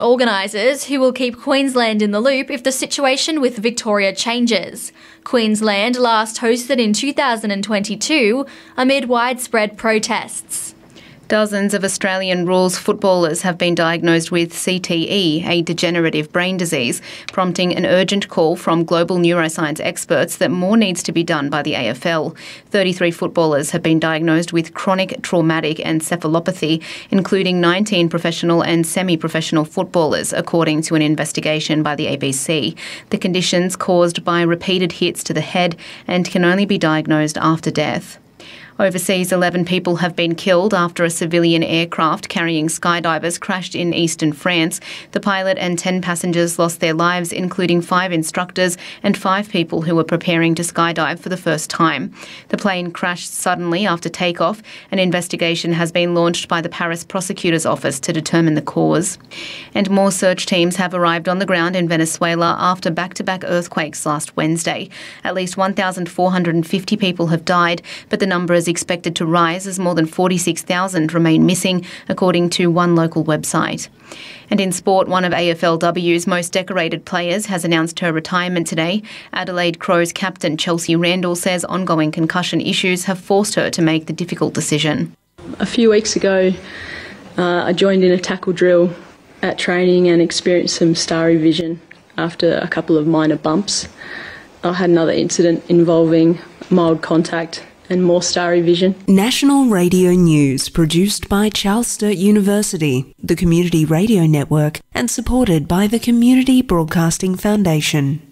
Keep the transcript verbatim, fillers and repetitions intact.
organisers who will keep Queensland in the loop if the situation with Victoria changes. Queensland last hosted in two thousand twenty-two amid widespread protests. Dozens of Australian rules footballers have been diagnosed with C T E, a degenerative brain disease, prompting an urgent call from global neuroscience experts that more needs to be done by the A F L. thirty-three footballers have been diagnosed with chronic traumatic encephalopathy, including nineteen professional and semi-professional footballers, according to an investigation by the A B C. The condition's caused by repeated hits to the head and can only be diagnosed after death. Overseas, eleven people have been killed after a civilian aircraft carrying skydivers crashed in eastern France. The pilot and ten passengers lost their lives, including five instructors and five people who were preparing to skydive for the first time. The plane crashed suddenly after takeoff. An investigation has been launched by the Paris prosecutor's office to determine the cause. And more search teams have arrived on the ground in Venezuela after back-to-back earthquakes last Wednesday. At least one thousand four hundred fifty people have died, but the number is expected to rise as more than forty-six thousand remain missing, according to one local website. And in sport, one of A F L W's most decorated players has announced her retirement today. Adelaide Crows captain Chelsea Randall says ongoing concussion issues have forced her to make the difficult decision. A few weeks ago, uh, I joined in a tackle drill at training and experienced some starry vision after a couple of minor bumps. I had another incident involving mild contact and more starry vision. National Radio News, produced by Charles Sturt University, the Community Radio Network, and supported by the Community Broadcasting Foundation.